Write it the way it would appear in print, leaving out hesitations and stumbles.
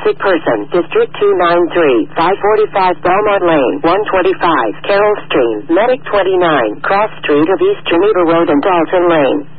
sick person, District 293, 545 Belmont Lane, 125, Carroll Stream, Medic 29, Cross Street of East Geneva Road and Dalton Lane.